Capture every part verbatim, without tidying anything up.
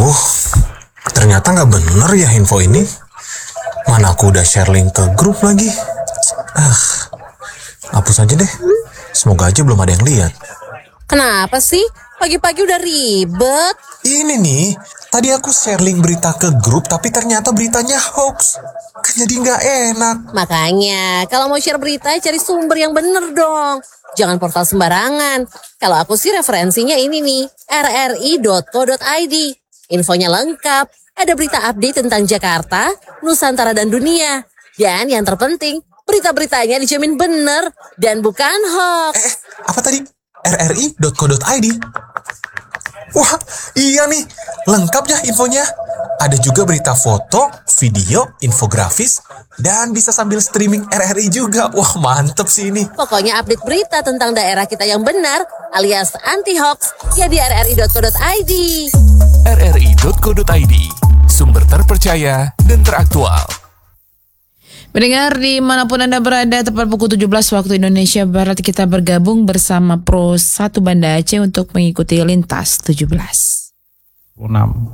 Aduh, ternyata nggak bener ya info ini. Mana aku udah share link ke grup lagi. Ah, hapus aja deh. Semoga aja belum ada yang lihat. Kenapa sih? Pagi-pagi udah ribet. Ini nih, tadi aku share link berita ke grup, tapi ternyata beritanya hoax. Kan jadi nggak enak. Makanya, kalau mau share berita, cari sumber yang bener dong. Jangan portal sembarangan. Kalau aku sih referensinya ini nih, r r i dot co dot i d. Infonya lengkap, ada berita update tentang Jakarta, Nusantara, dan dunia. Dan yang terpenting, berita-beritanya dijamin bener dan bukan hoax. Eh, apa tadi? r r i dot co dot i d. Wah, iya nih, lengkap ya infonya. Ada juga berita foto, video, infografis, dan bisa sambil streaming R R I juga. Wah, mantep sih ini. Pokoknya update berita tentang daerah kita yang benar, alias anti-hoax, ya di r r i dot co dot i d. r r i dot co dot i d, sumber terpercaya dan teraktual. Mendengar dimanapun Anda berada, tepat pukul tujuh belas waktu Indonesia Barat, kita bergabung bersama Pro satu Banda Aceh untuk mengikuti Lintas tujuh belas. enam.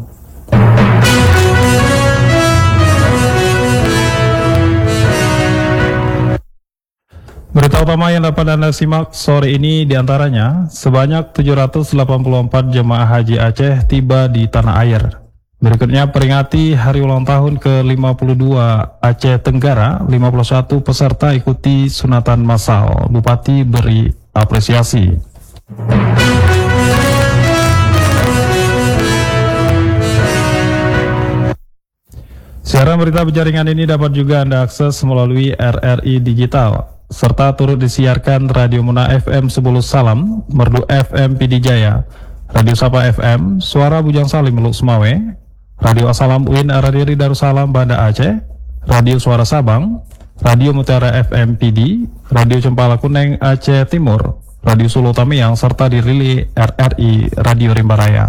Berita utama yang dapat Anda simak sore ini diantaranya, sebanyak tujuh ratus delapan puluh empat jemaah haji Aceh tiba di tanah air. Berikutnya peringati hari ulang tahun ke lima puluh dua Aceh Tenggara, lima puluh satu peserta ikuti sunatan massal, Bupati beri apresiasi. Siaran berita berjaringan ini dapat juga Anda akses melalui R R I Digital, serta turut disiarkan Radio Muna F M sepuluh Salam, Merdu F M Pidi Jaya, Radio Sapa F M, Suara Bujang Salim Meluk Semawe, Radio Asalam U I N Aradiri Darussalam Banda Aceh, Radio Suara Sabang, Radio Mutiara F M P D, Radio Cempala Kuneng Aceh Timur, Radio Solo Tamiang, serta dirilis R R I Radio Rimba Raya.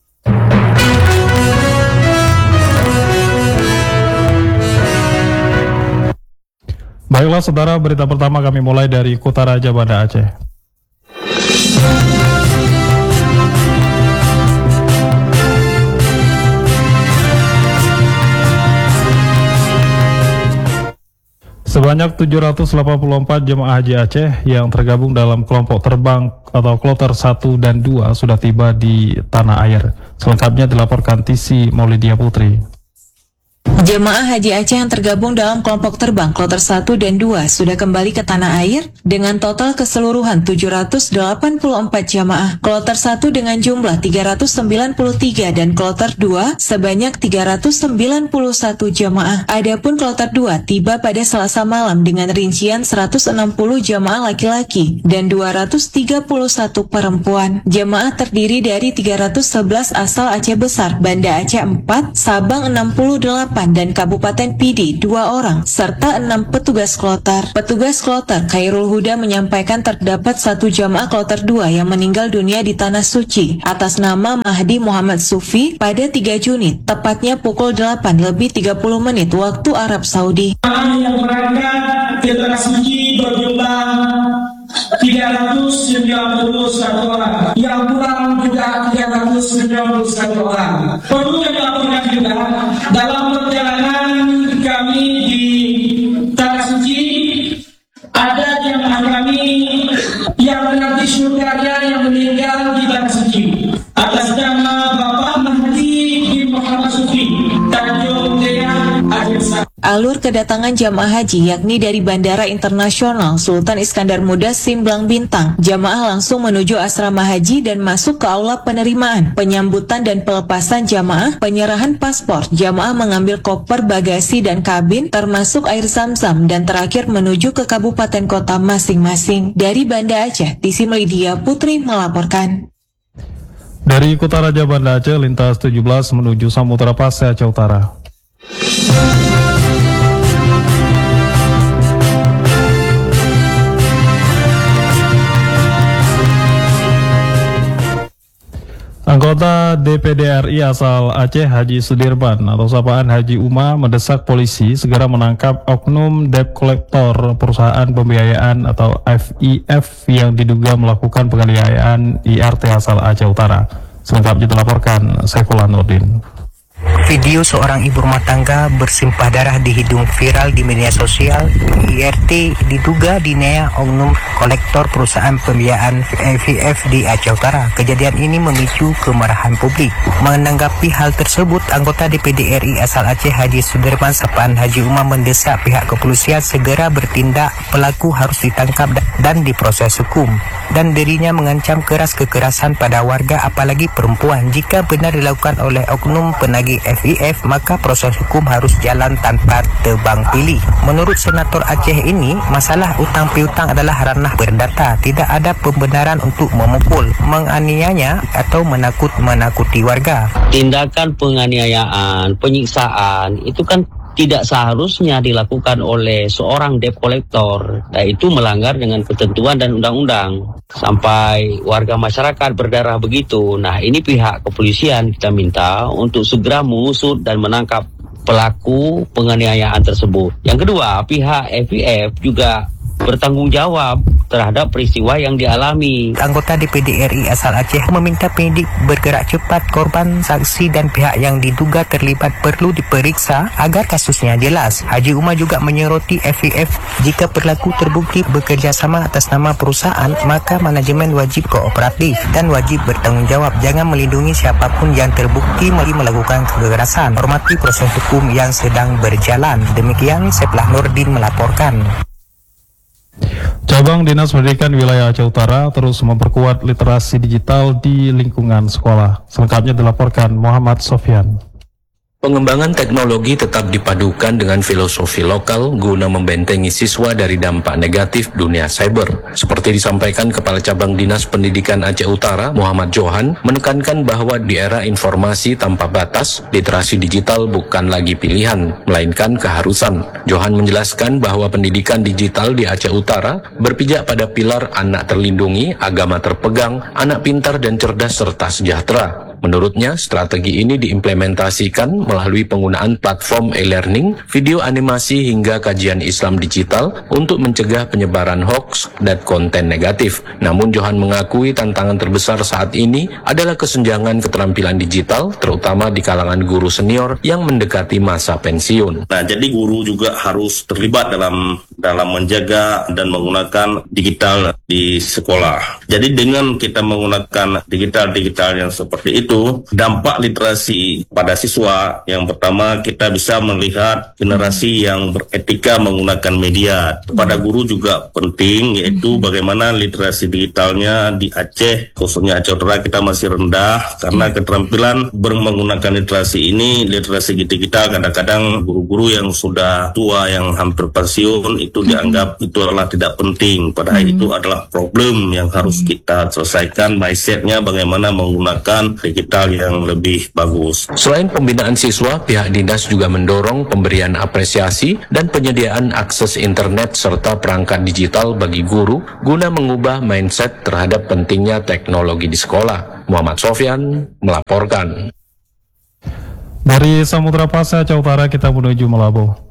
Baiklah saudara, berita pertama kami mulai dari Kutaraja Banda Aceh. Sebanyak tujuh ratus delapan puluh empat jemaah haji Aceh yang tergabung dalam kelompok terbang atau kloter satu dan dua sudah tiba di tanah air. Selengkapnya dilaporkan Tisi Maulidia Putri. Jemaah haji Aceh yang tergabung dalam kelompok terbang kloter satu dan dua sudah kembali ke tanah air dengan total keseluruhan tujuh ratus delapan puluh empat jemaah. Kloter satu dengan jumlah tiga ratus sembilan puluh tiga dan kloter dua sebanyak tiga ratus sembilan puluh satu jemaah. Adapun kloter dua tiba pada Selasa malam dengan rincian seratus enam puluh jemaah laki-laki dan dua ratus tiga puluh satu perempuan. Jemaah terdiri dari tiga ratus sebelas asal Aceh Besar, Banda Aceh empat, Sabang enam puluh delapan, dan Kabupaten Pidi dua orang, serta enam petugas kloter. Petugas kloter Khairul Huda menyampaikan terdapat satu jamaah kloter dua yang meninggal dunia di Tanah Suci atas nama Mahdi Muhammad Sufi pada tiga Juni, tepatnya pukul delapan lebih tiga puluh menit waktu Arab Saudi. Yang berangkat ke Tanah Suci berjumlah tiga ratus sembilan puluh satu orang, yang pulang juga tiga ratus sembilan puluh satu orang. Perlu dilaporkan juga dalam perjalanan kami di Tanah Suci ada jemaah kami yang menanti surganya yang meninggal di Tanah Suci atas nama Bapak Mahdi bin Muhammad Sufi Tanjung Jaya Aceh. Alur kedatangan jamaah haji yakni dari Bandara Internasional Sultan Iskandar Muda Simblang Bintang. Jamaah langsung menuju asrama haji dan masuk ke aula penerimaan, penyambutan dan pelepasan jamaah, penyerahan paspor. Jamaah mengambil koper, bagasi dan kabin termasuk air zam-zam dan terakhir menuju ke kabupaten kota masing-masing. Dari Banda Aceh, Tisi Melidia Putri melaporkan. Dari Kutaraja Banda Aceh, lintas tujuh belas menuju Samudra Pasai Aceh Utara. Anggota D P D R I asal Aceh Haji Sudirman atau sapaan Haji Uma mendesak polisi segera menangkap oknum debt collector perusahaan pembiayaan atau F I F yang diduga melakukan penganiayaan I R T asal Aceh Utara. Selengkapnya dilaporkan Saifullah Nurdin. Video seorang ibu rumah tangga bersimpah darah di hidung viral di media sosial. I R T diduga dinea oknum kolektor perusahaan pembiayaan A V F di Aceh Utara. Kejadian ini memicu kemarahan publik. Menanggapi hal tersebut, anggota D P D R I asal Aceh Haji Sudirman Sapaan Haji Umar mendesak pihak kepolisian segera bertindak. Pelaku harus ditangkap dan diproses hukum. Dan dirinya mengancam keras kekerasan pada warga, apalagi perempuan. Jika benar dilakukan oleh oknum penagih A V F, maka proses hukum harus jalan tanpa tebang pilih. Menurut Senator Aceh ini, masalah utang piutang adalah ranah perdata. Tidak ada pembenaran untuk memukul, menganiaya atau menakut-menakuti warga. Tindakan penganiayaan, penyiksaan itu kan tidak seharusnya dilakukan oleh seorang debt collector. Nah, itu melanggar dengan ketentuan dan undang-undang. Sampai warga masyarakat berdarah begitu. Nah, ini pihak kepolisian kita minta untuk segera mengusut dan menangkap pelaku penganiayaan tersebut. Yang kedua, pihak A V F juga bertanggung jawab terhadap peristiwa yang dialami. Anggota D P D R I asal Aceh meminta penyidik bergerak cepat. Korban, saksi dan pihak yang diduga terlibat perlu diperiksa agar kasusnya jelas. Haji Umar juga menyoroti A V F, jika perilaku terbukti bekerja sama atas nama perusahaan, maka manajemen wajib kooperatif dan wajib bertanggung jawab. Jangan melindungi siapapun yang terbukti melakukan kekerasan. Hormati proses hukum yang sedang berjalan. Demikian Saifullah Nurdin melaporkan. Cabang Dinas Pendidikan Wilayah Aceh Utara terus memperkuat literasi digital di lingkungan sekolah. Selengkapnya dilaporkan Muhammad Sofyan. Pengembangan teknologi tetap dipadukan dengan filosofi lokal guna membentengi siswa dari dampak negatif dunia cyber. Seperti disampaikan Kepala Cabang Dinas Pendidikan Aceh Utara, Muhammad Johan, menekankan bahwa di era informasi tanpa batas, literasi digital bukan lagi pilihan, melainkan keharusan. Johan menjelaskan bahwa pendidikan digital di Aceh Utara berpijak pada pilar anak terlindungi, agama terpegang, anak pintar dan cerdas serta sejahtera. Menurutnya, strategi ini diimplementasikan melalui penggunaan platform e-learning, video animasi hingga kajian Islam digital untuk mencegah penyebaran hoaks dan konten negatif. Namun Johan mengakui tantangan terbesar saat ini adalah kesenjangan keterampilan digital, terutama di kalangan guru senior yang mendekati masa pensiun. Nah, jadi guru juga harus terlibat dalam dalam menjaga dan menggunakan digital di sekolah. Jadi dengan kita menggunakan digital-digital yang seperti itu, Itu dampak literasi pada siswa. Yang pertama, kita bisa melihat generasi yang beretika menggunakan media. Pada guru juga penting, yaitu bagaimana literasi digitalnya di Aceh, khususnya Aceh Utara kita masih rendah, karena keterampilan menggunakan literasi ini, literasi digital, kadang-kadang guru-guru yang sudah tua, yang hampir pensiun, itu dianggap itu adalah tidak penting. Padahal itu adalah problem yang harus kita selesaikan, mindsetnya bagaimana menggunakan digital yang lebih bagus. Selain pembinaan siswa, pihak dinas juga mendorong pemberian apresiasi dan penyediaan akses internet serta perangkat digital bagi guru guna mengubah mindset terhadap pentingnya teknologi di sekolah. Muhammad Sofyan melaporkan. Dari Samudra Pasai Aceh Utara kita menuju Malabo.